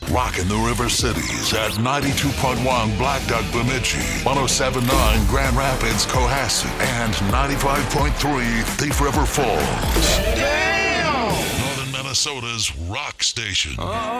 Rocking the River Cities at 92.1 Black Duck Bemidji, 107.9 Grand Rapids Cohasset, and 95.3 Thief River Falls. Damn! Northern Minnesota's rock station.